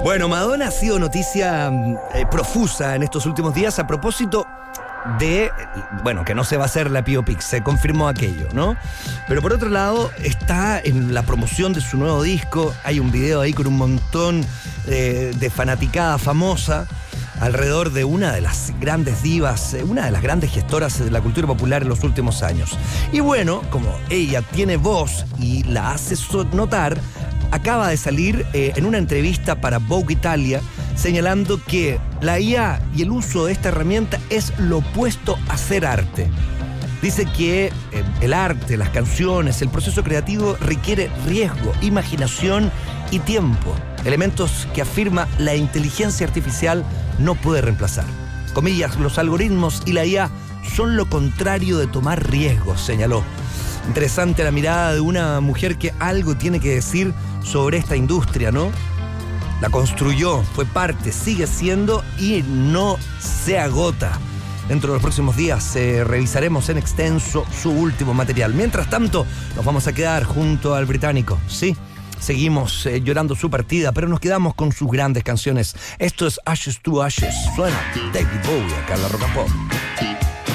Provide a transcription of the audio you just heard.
Bueno, Madonna ha sido noticia profusa en estos últimos días a propósito de, bueno, que no se va a hacer la biopic, se confirmó aquello, ¿no? Pero por otro lado, está en la promoción de su nuevo disco, hay un video ahí con un montón de fanaticada famosa alrededor de una de las grandes divas, una de las grandes gestoras de la cultura popular en los últimos años. Y bueno, como ella tiene voz y la hace notar, acaba de salir en una entrevista para Vogue Italia señalando que la IA y el uso de esta herramienta es lo opuesto a hacer arte. Dice que el arte, las canciones, el proceso creativo requiere riesgo, imaginación y tiempo, elementos que afirma la inteligencia artificial no puede reemplazar. Comillas, los algoritmos y la IA son lo contrario de tomar riesgos, señaló. Interesante la mirada de una mujer que algo tiene que decir sobre esta industria, ¿no? La construyó, fue parte, sigue siendo y no se agota. Dentro de los próximos días revisaremos en extenso su último material. Mientras tanto, nos vamos a quedar junto al británico, ¿sí? Seguimos llorando su partida, pero nos quedamos con sus grandes canciones. Esto es Ashes to Ashes. Suena David Bowie acá en la Rock and Pop.